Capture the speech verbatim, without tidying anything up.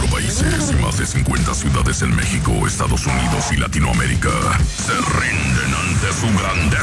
cuatro países y más de cincuenta ciudades en México, Estados Unidos y Latinoamérica se rinden ante su grandeza.